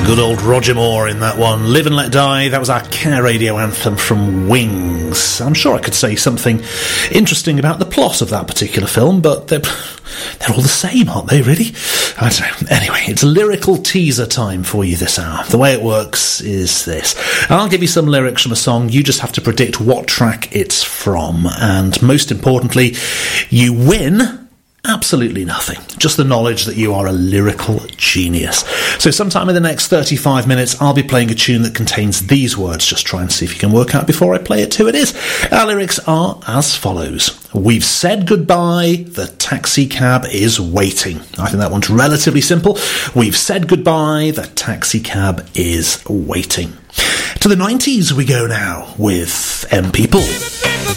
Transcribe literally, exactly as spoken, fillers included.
Good old Roger Moore in that one. Live and Let Die, that was our Care Radio anthem from Wings. I'm sure I could say something interesting about the plot of that particular film, but they're, they're all the same, aren't they, really? I don't know. Anyway, it's lyrical teaser time for you this hour. The way it works is this. I'll give you some lyrics from a song, you just have to predict what track it's from, and most importantly, you win absolutely nothing. Just the knowledge that you are a lyrical genius. So sometime in the next thirty-five minutes, I'll be playing a tune that contains these words. Just try and see if you can work out before I play it who it is. Our lyrics are as follows. We've said goodbye, the taxi cab is waiting. I think that one's relatively simple. We've said goodbye, the taxi cab is waiting. To the nineties we go now with M People.